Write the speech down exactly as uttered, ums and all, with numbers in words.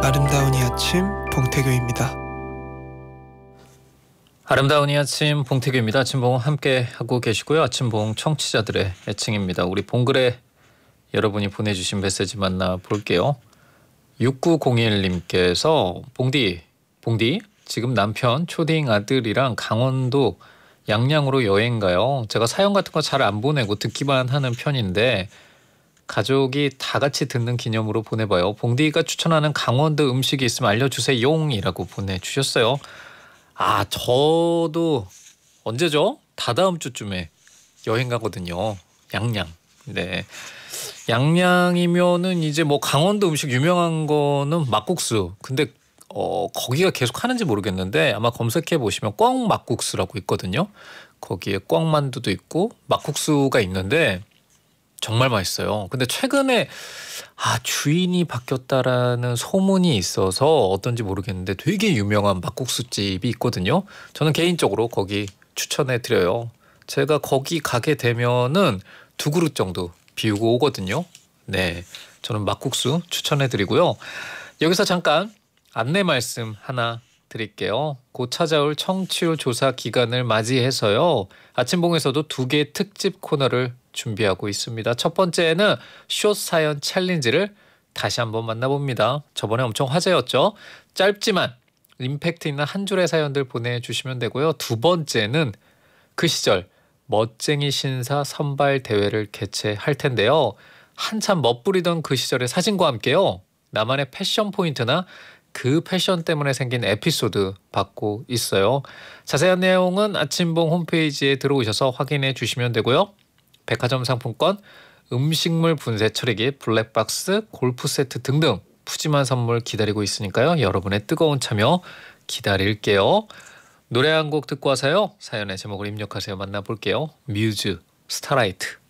아름다운 이 아침 봉태규입니다. 아름다운 이 아침 봉태규입니다. 아침봉 함께 하고 계시고요. 아침봉 청취자들의 애칭입니다. 우리 봉글에 여러분이 보내주신 메시지 만나볼게요. 육구공일님께서 봉디 봉디 지금 남편 초딩 아들이랑 강원도 양양으로 여행 가요. 제가 사연 같은 거 잘 안 보내고 듣기만 하는 편인데 가족이 다 같이 듣는 기념으로 보내봐요. 봉디가 추천하는 강원도 음식이 있으면 알려주세요 이라고 보내주셨어요. 아, 저도 언제죠? 다다음 주쯤에 여행 가거든요. 양양. 네. 양양이면은 이제 뭐 강원도 음식 유명한 거는 막국수. 근데 어 거기가 계속 하는지 모르겠는데 아마 검색해 보시면 꿩 막국수라고 있거든요. 거기에 꿩 만두도 있고 막국수가 있는데 정말 맛있어요. 근데 최근에 아 주인이 바뀌었다라는 소문이 있어서 어떤지 모르겠는데 되게 유명한 막국수집이 있거든요. 저는 개인적으로 거기 추천해 드려요. 제가 거기 가게 되면은 두 그릇 정도 비우고 오거든요. 네, 저는 막국수 추천해 드리고요. 여기서 잠깐 안내 말씀 하나 드릴게요. 곧 찾아올 청취율 조사 기간을 맞이해서요. 아침봉에서도 두 개의 특집 코너를 준비하고 있습니다. 첫 번째는 숏 사연 챌린지를 다시 한번 만나봅니다. 저번에 엄청 화제였죠. 짧지만 임팩트 있는 한 줄의 사연들 보내주시면 되고요. 두 번째는 그 시절 멋쟁이 신사 선발 대회를 개최할 텐데요. 한참 멋부리던 그 시절의 사진과 함께요. 나만의 패션 포인트나 그 패션 때문에 생긴 에피소드 받고 있어요. 자세한 내용은 아침봉 홈페이지에 들어오셔서 확인해 주시면 되고요. 백화점 상품권, 음식물 분쇄 처리기, 블랙박스, 골프 세트 등등 푸짐한 선물 기다리고 있으니까요. 여러분의 뜨거운 참여 기다릴게요. 노래 한 곡 듣고 와서요. 사연의 제목을 입력하세요. 만나볼게요. 뮤즈, 스타라이트.